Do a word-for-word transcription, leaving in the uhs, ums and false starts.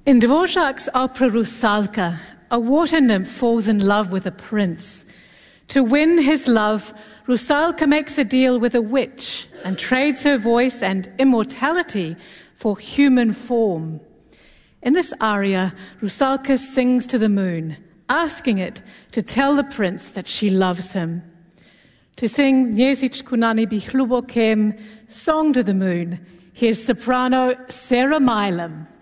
In Dvorak's opera Rusalka, a water nymph falls in love with a prince. To win his love, Rusalka makes a deal with a witch and trades her voice and immortality for human form. In this aria, Rusalka sings to the moon, asking it to tell the prince that she loves him. To sing Jezic Kunani Bichlubokem, Song to the Moon, here's soprano Sarah Milam.